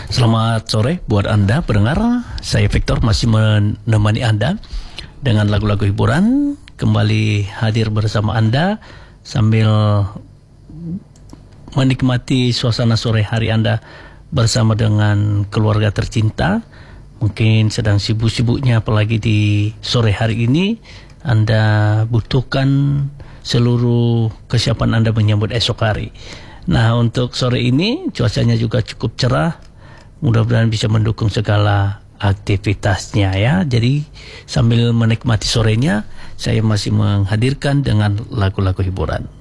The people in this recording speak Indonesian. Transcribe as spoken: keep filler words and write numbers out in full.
Selamat sore buat Anda pendengar. Saya Victor masih menemani Anda dengan lagu-lagu hiburan. Kembali hadir bersama Anda sambil menikmati suasana sore hari Anda bersama dengan keluarga tercinta. Mungkin sedang sibuk-sibuknya apalagi di sore hari ini Anda butuhkan seluruh kesiapan Anda menyambut esok hari. Nah, untuk sore ini cuacanya juga cukup cerah. Mudah-mudahan bisa mendukung segala aktivitasnya ya. Jadi sambil menikmati sorenya, saya masih menghadirkan dengan lagu-lagu hiburan.